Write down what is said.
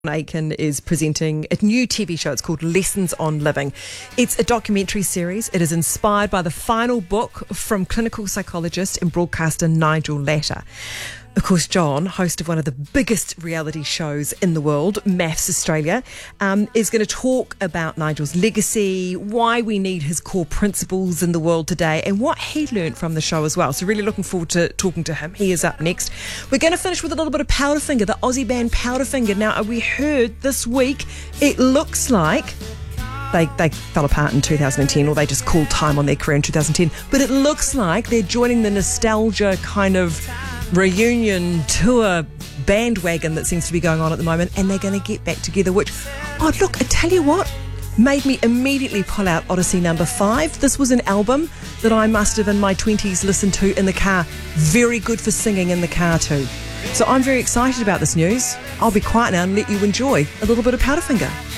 Aiken is presenting a new TV show. It's called Lessons on Living. It's a documentary series. It is inspired by the final book from clinical psychologist and broadcaster Nigel Latta. Of course, John, host of one of the biggest reality shows in the world, MAFS Australia, is going to talk about Nigel's legacy, why we need his core principles in the world today, and what he learnt from the show as well. So really looking forward to talking to him. He is up next. We're going to finish with a little bit of Powderfinger, the Aussie band Powderfinger. Now, we heard this week, it looks like they fell apart in 2010, or they just called time on their career in 2010. But it looks like they're joining the nostalgia kind of reunion tour bandwagon that seems to be going on at the moment, and they're going to get back together, which, oh look, I tell you what, made me immediately pull out Odyssey number 5. This was an album that I must have in my 20s listened to in the car. Very good for singing in the car too. So I'm very excited about this news. I'll be quiet now and let you enjoy a little bit of Powderfinger.